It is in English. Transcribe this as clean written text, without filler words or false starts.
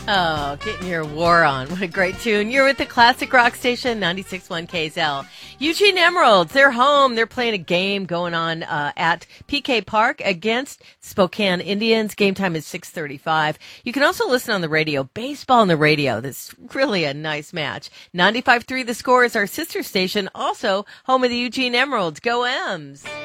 Oh, getting your war on. What a great tune. You're with the classic rock station, 96.1 KSL. Eugene Emeralds, they're home. They're playing a game going on at PK Park against Spokane Indians. Game time is 6:35. You can also listen on the radio. Baseball on the radio. That's really a nice match. 95.3 The Score is our sister station, also home of the Eugene Emeralds. Go M's.